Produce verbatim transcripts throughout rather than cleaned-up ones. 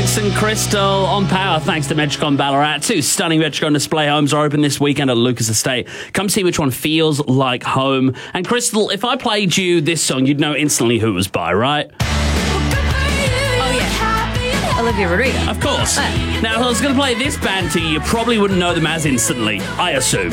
Alex and Crystal on Power, thanks to Metricon Ballarat. Two stunning Metricon display homes are open this weekend at Lucas Estate. Come see which one feels like home. And Crystal, if I played you this song, you'd know instantly who it was by, right? Oh, yeah. Olivia Rodrigo. Of course. Oh. Now, if I was going to play this band to you, you probably wouldn't know them as instantly, I assume.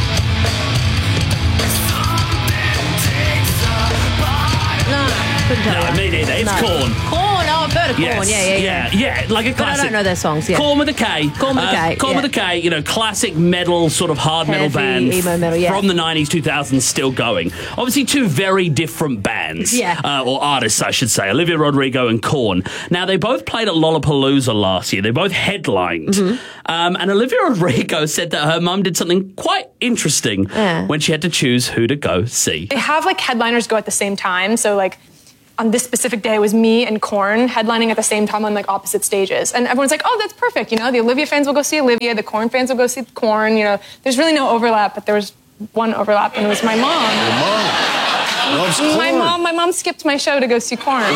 No, me neither. It's no. Korn. Korn, oh, I've heard of Korn. Yes. Yeah, yeah, yeah. Yeah, yeah, like a But classic. I don't know their songs, yeah. Korn with a K. Korn with a K, Uh, Korn yeah. with a K, you know, classic metal, sort of hard metal Heavy, band. emo metal, yeah. From the nineties, two thousands, still going. Obviously, two very different bands. Yeah. Uh, or artists, I should say. Olivia Rodrigo and Korn. Now, they both played at Lollapalooza last year. They both headlined. Mm-hmm. Um, and Olivia Rodrigo said that her mum did something quite interesting Yeah. when she had to choose who to go see. They have like headliners go at the same time, so like on this specific day it was me and Korn headlining at the same time on like opposite stages, and everyone's like, oh, that's perfect, you know, the Olivia fans will go see Olivia, the Korn fans will go see Korn, you know, there's really no overlap, but there was one overlap, and it was my mom. Your mom loves Korn. My mom, my mom skipped my show to go see Korn.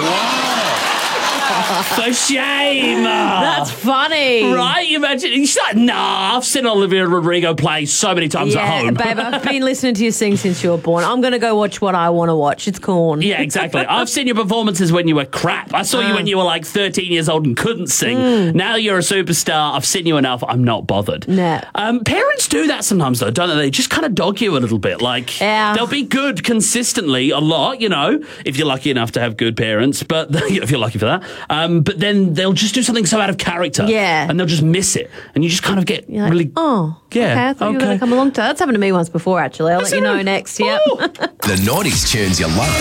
For shame! That's funny. Right? You imagine? She's like, nah, I've seen Olivia Rodrigo play so many times Yeah, at home. babe, I've been listening to you sing since you were born. I'm going to go watch what I want to watch. It's Korn. Yeah, exactly. I've seen your performances when you were crap. I saw you when you were like thirteen years old and couldn't sing. Mm. Now you're a superstar. I've seen you enough. I'm not bothered. No. Um, parents do that sometimes, though, don't they? They just kind of dog you a little bit. Like, Yeah. they'll be good consistently a lot, you know, if you're lucky enough to have good parents, but if you're lucky for that. Um, but then they'll just do something so out of character. Yeah. And they'll just miss it. And you just kind of get You're like, really... oh, Yeah, okay. I thought you were okay. going to come along to that. That's happened to me once before, actually. I'll let you know next. Yeah. Oh. The nineties tunes you love.